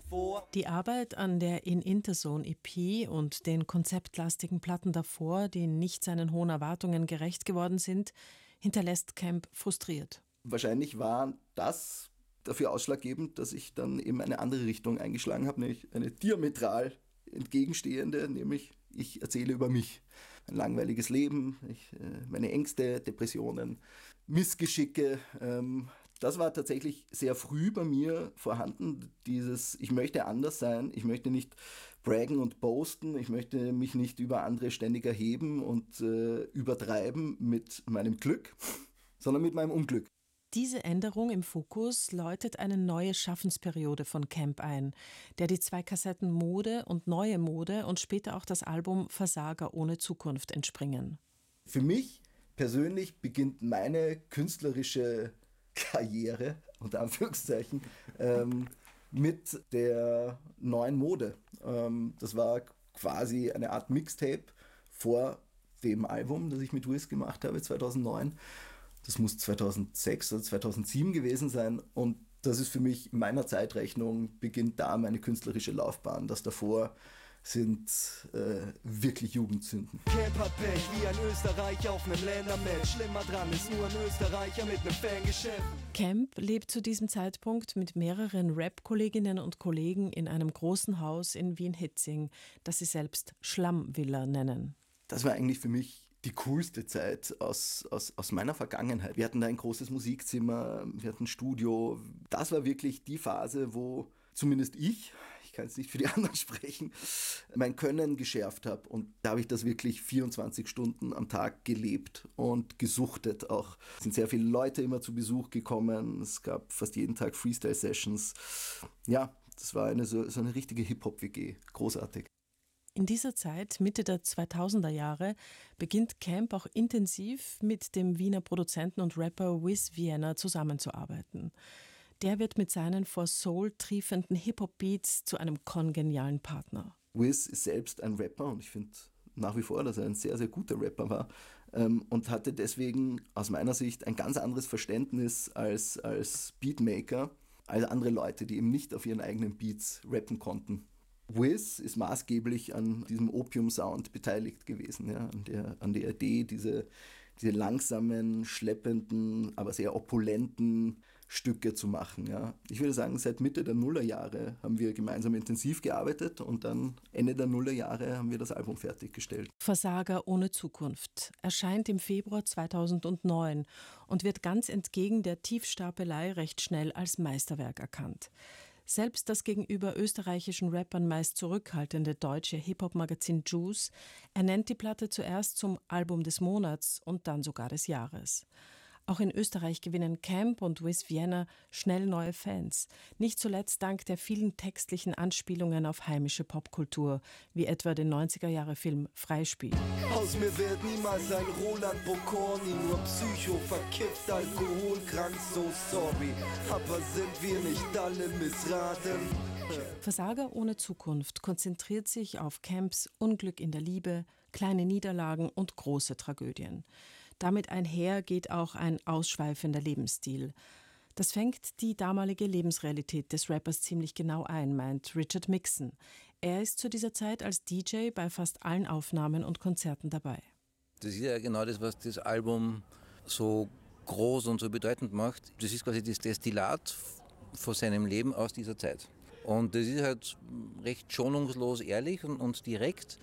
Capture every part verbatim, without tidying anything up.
vor. Die Arbeit an der In Interzone E P und den konzeptlastigen Platten davor, die nicht seinen hohen Erwartungen gerecht geworden sind, hinterlässt Camp frustriert. Wahrscheinlich war das dafür ausschlaggebend, dass ich dann eben eine andere Richtung eingeschlagen habe, nämlich eine diametral entgegenstehende, nämlich ich erzähle über mich. Ein langweiliges Leben, ich, äh, meine Ängste, Depressionen, Missgeschicke. Ähm, das war tatsächlich sehr früh bei mir vorhanden, dieses, ich möchte anders sein, ich möchte nicht braggen und boasten, ich möchte mich nicht über andere ständig erheben und äh, übertreiben mit meinem Glück, sondern mit meinem Unglück. Diese Änderung im Fokus läutet eine neue Schaffensperiode von Camp ein, der die zwei Kassetten Mode und Neue Mode und später auch das Album Versager ohne Zukunft entspringen. Für mich persönlich beginnt meine künstlerische Karriere, unter Anführungszeichen, ähm, mit der Neuen Mode. Ähm, das war quasi eine Art Mixtape vor dem Album, das ich mit Wiz gemacht habe, zweitausendneun. Das muss zweitausendsechs oder zweitausendsieben gewesen sein und das ist für mich in meiner Zeitrechnung, beginnt da meine künstlerische Laufbahn. Das davor sind äh, wirklich Jugendsünden. Camp hat Pech wie ein Österreicher auf einem Ländermatch. Schlimmer dran ist nur ein Österreicher mit einem Fangeschäft. Camp lebt zu diesem Zeitpunkt mit mehreren Rap-Kolleginnen und Kollegen in einem großen Haus in Wien-Hietzing, das sie selbst Schlammvilla nennen. Das war eigentlich für mich die coolste Zeit aus, aus, aus meiner Vergangenheit. Wir hatten da ein großes Musikzimmer, wir hatten ein Studio. Das war wirklich die Phase, wo zumindest ich, ich kann jetzt nicht für die anderen sprechen, mein Können geschärft habe. Und da habe ich das wirklich vierundzwanzig Stunden am Tag gelebt und gesuchtet auch. Es sind sehr viele Leute immer zu Besuch gekommen. Es gab fast jeden Tag Freestyle-Sessions. Ja, das war eine, so, so eine richtige Hip-Hop-W G. Großartig. In dieser Zeit, Mitte der zweitausender Jahre, beginnt Camp auch intensiv mit dem Wiener Produzenten und Rapper Wiz Vienna zusammenzuarbeiten. Der wird mit seinen vor Soul triefenden Hip-Hop-Beats zu einem kongenialen Partner. Wiz ist selbst ein Rapper und ich finde nach wie vor, dass er ein sehr, sehr guter Rapper war ähm, und hatte deswegen aus meiner Sicht ein ganz anderes Verständnis als, als Beatmaker, als andere Leute, die eben nicht auf ihren eigenen Beats rappen konnten. Wiz ist maßgeblich an diesem Opium-Sound beteiligt gewesen, ja, an der, an der Idee, diese, diese langsamen, schleppenden, aber sehr opulenten Stücke zu machen. Ja. Ich würde sagen, seit Mitte der Nullerjahre haben wir gemeinsam intensiv gearbeitet und dann Ende der Nullerjahre haben wir das Album fertiggestellt. Versager ohne Zukunft erscheint im Februar zweitausendneun und wird ganz entgegen der Tiefstapelei recht schnell als Meisterwerk erkannt. Selbst das gegenüber österreichischen Rappern meist zurückhaltende deutsche Hip-Hop-Magazin Juice ernennt die Platte zuerst zum Album des Monats und dann sogar des Jahres. Auch in Österreich gewinnen Camp und Wiz Vienna schnell neue Fans. Nicht zuletzt dank der vielen textlichen Anspielungen auf heimische Popkultur, wie etwa den neunziger-Jahre-Film Freispiel. Aus mir wird niemals ein Roland Bocorni, nur Psycho, verkifft, alkoholkrank, so sorry. Aber sind wir nicht alle missraten? Versager ohne Zukunft konzentriert sich auf Camps Unglück in der Liebe, kleine Niederlagen und große Tragödien. Damit einher geht auch ein ausschweifender Lebensstil. Das fängt die damalige Lebensrealität des Rappers ziemlich genau ein, meint Richard Mixon. Er ist zu dieser Zeit als D J bei fast allen Aufnahmen und Konzerten dabei. Das ist ja genau das, was das Album so groß und so bedeutend macht. Das ist quasi das Destillat von seinem Leben aus dieser Zeit. Und das ist halt recht schonungslos ehrlich und, und direkt.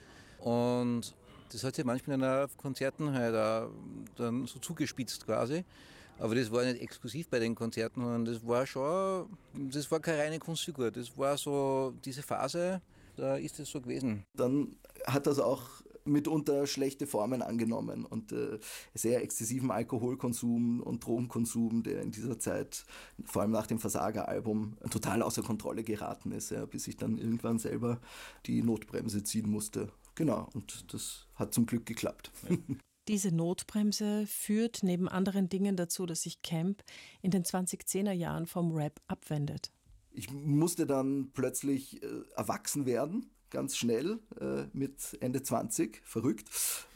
Und das hat sich manchmal auf Konzerten halt auch dann so zugespitzt quasi. Aber das war nicht exklusiv bei den Konzerten, sondern das war schon, das war keine reine Kunstfigur. Das war so diese Phase, da ist es so gewesen. Dann hat das auch mitunter schlechte Formen angenommen und äh, sehr exzessiven Alkoholkonsum und Drogenkonsum, der in dieser Zeit, vor allem nach dem Versager-Album, total außer Kontrolle geraten ist, ja, bis ich dann irgendwann selber die Notbremse ziehen musste. Genau, und das hat zum Glück geklappt. Ja. Diese Notbremse führt neben anderen Dingen dazu, dass sich Camp in den zwanzigzehner Jahren vom Rap abwendet. Ich musste dann plötzlich äh, erwachsen werden, ganz schnell, äh, mit Ende zwanzig, verrückt.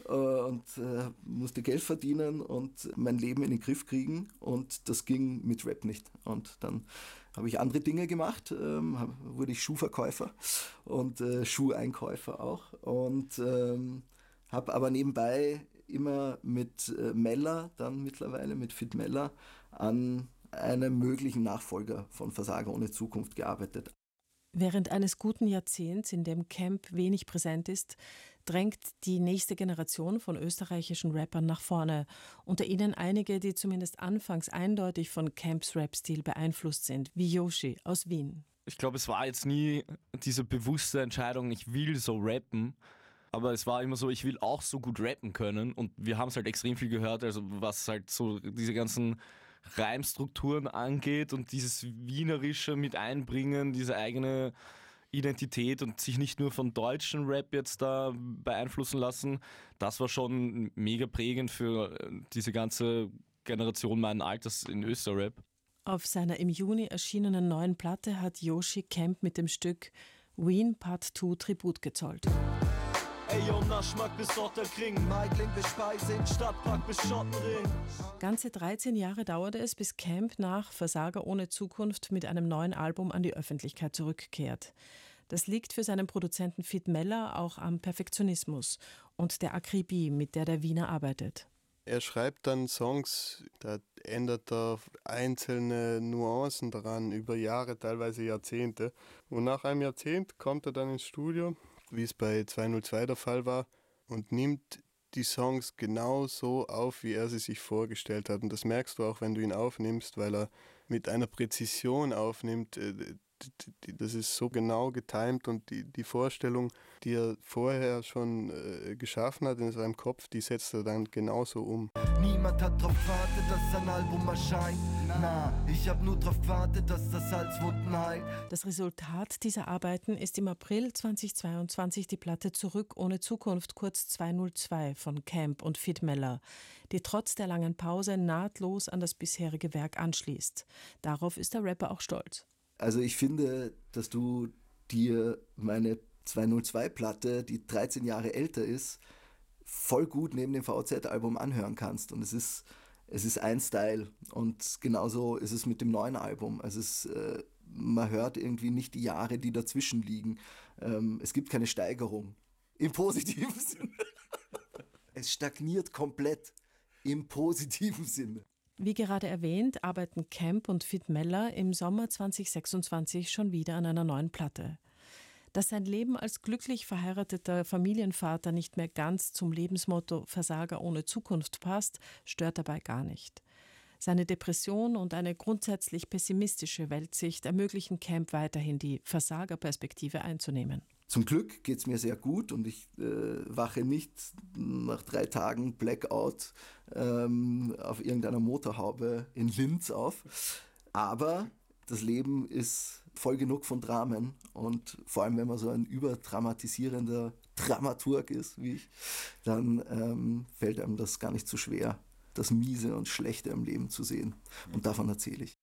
äh, und äh, musste Geld verdienen und mein Leben in den Griff kriegen und das ging mit Rap nicht. Und dann habe ich andere Dinge gemacht, ähm, hab, wurde ich Schuhverkäufer und äh, Schuheinkäufer auch und ähm, habe aber nebenbei immer mit äh, Mella, dann mittlerweile mit Fit Mella, an einem möglichen Nachfolger von Versager ohne Zukunft gearbeitet. Während eines guten Jahrzehnts, in dem Camp wenig präsent ist, drängt die nächste Generation von österreichischen Rappern nach vorne. Unter ihnen einige, die zumindest anfangs eindeutig von Camps Rap-Stil beeinflusst sind, wie Yoshi aus Wien. Ich glaube, es war jetzt nie diese bewusste Entscheidung, ich will so rappen. Aber es war immer so, ich will auch so gut rappen können. Und wir haben es halt extrem viel gehört, also was halt so diese ganzen Reimstrukturen angeht und dieses Wienerische mit einbringen, diese eigene Identität und sich nicht nur von deutschen Rap jetzt da beeinflussen lassen, das war schon mega prägend für diese ganze Generation meinen Alters in Österrap. Auf seiner im Juni erschienenen neuen Platte hat Yoshi Camp mit dem Stück Wien Part zwei Tribut gezollt. Ey, yo, Naschmack bis Otterkring, Meidling bis Speising, Stadtpark bis Schottenring. Ganze dreizehn Jahre dauerte es, bis Camp nach Versager ohne Zukunft mit einem neuen Album an die Öffentlichkeit zurückkehrt. Das liegt für seinen Produzenten Fit Mella auch am Perfektionismus und der Akribie, mit der der Wiener arbeitet. Er schreibt dann Songs, da ändert er einzelne Nuancen daran, über Jahre, teilweise Jahrzehnte. Und nach einem Jahrzehnt kommt er dann ins Studio, wie es bei zweihundertzwei der Fall war, und nimmt die Songs genau so auf, wie er sie sich vorgestellt hat. Und das merkst du auch, wenn du ihn aufnimmst, weil er mit einer Präzision aufnimmt. Das ist so genau getimt und die, die Vorstellung, die er vorher schon äh, geschaffen hat in seinem Kopf, die setzt er dann genauso um. Niemand hat drauf gewartet, dass sein Album erscheint. Na, ich hab nur drauf gewartet, dass das Salzwunden heilt. Das Resultat dieser Arbeiten ist im April zweitausendzweiundzwanzig die Platte Zurück ohne Zukunft, kurz zweihundertzwei von Camp und Fit Mella, die trotz der langen Pause nahtlos an das bisherige Werk anschließt. Darauf ist der Rapper auch stolz. Also ich finde, dass du dir meine zweihundertzwei-Platte, die dreizehn Jahre älter ist, voll gut neben dem V Z-Album anhören kannst. Und es ist, es ist ein Style. Und genauso ist es mit dem neuen Album. Also es, äh, man hört irgendwie nicht die Jahre, die dazwischen liegen. Ähm, es gibt keine Steigerung. Im positiven Sinne. Es stagniert komplett. Im positiven Sinne. Wie gerade erwähnt, arbeiten Camp und Fit Mella im Sommer zweitausendsechsundzwanzig schon wieder an einer neuen Platte. Dass sein Leben als glücklich verheirateter Familienvater nicht mehr ganz zum Lebensmotto Versager ohne Zukunft passt, stört dabei gar nicht. Seine Depression und eine grundsätzlich pessimistische Weltsicht ermöglichen Camp weiterhin die Versagerperspektive einzunehmen. Zum Glück geht es mir sehr gut und ich äh, wache nicht nach drei Tagen Blackout ähm, auf irgendeiner Motorhaube in Linz auf. Aber das Leben ist voll genug von Dramen und vor allem, wenn man so ein überdramatisierender Dramaturg ist wie ich, dann ähm, fällt einem das gar nicht so schwer, das Miese und Schlechte im Leben zu sehen. Und davon erzähle ich.